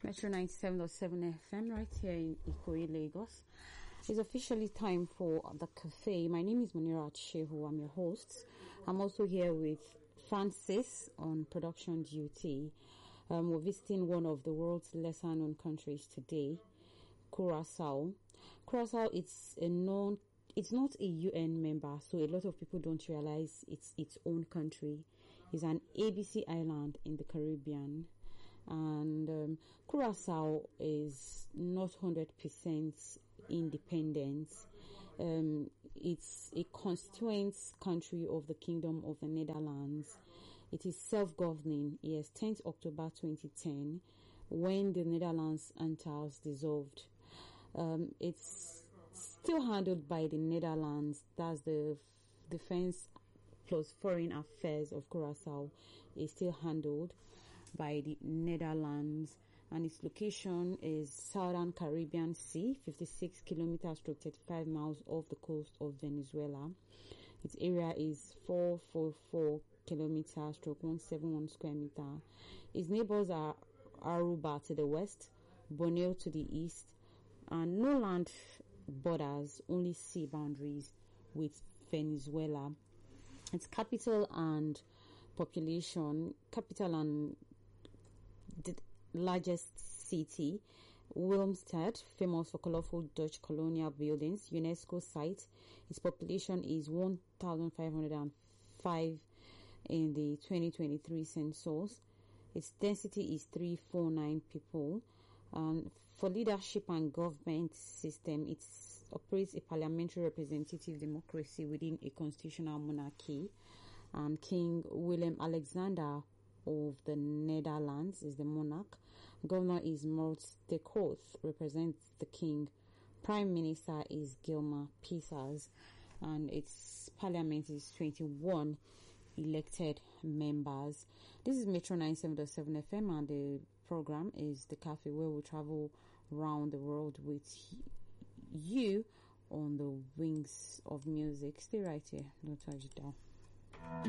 Metro 97.7 FM right here in Ikoyi, Lagos. It's officially time for the cafe. My name is Munira Shehu. I'm your host. I'm also here with Francis on production duty. We're visiting one of the world's lesser known countries today, Curacao. Curacao, it's not a UN member, so a lot of people don't realize it's its own country. It's an ABC island in the Caribbean. And Curacao is not 100% independent. It's a constituent country of the Kingdom of the Netherlands. It is self-governing. Yes, 10th October 2010, when the Netherlands Antilles dissolved. It's still handled by the Netherlands. That's the Defense plus Foreign Affairs of Curacao is still handled by the Netherlands, and its location is Southern Caribbean Sea, 56 kilometers to 35 miles off the coast of Venezuela. Its area is 444 kilometers to 171 square meter. Its neighbors are Aruba to the west, Borneo to the east, and no land borders, only sea boundaries with Venezuela. Its capital and the largest city, Willemstad, famous for colorful Dutch colonial buildings, UNESCO site. Its population is 1,505 in the 2023 census. Its density is 349 people. For leadership and government system, it operates a parliamentary representative democracy within a constitutional monarchy. King Willem Alexander of the Netherlands is the monarch. Governor is Maurits de Groot, represents the king. Prime Minister is Gilma Pisas, and its parliament is 21 elected members. This is Metro 97.7 FM, and the program is The Cafe, where we travel around the world with you on the wings of music. Stay right here, don't touch it down.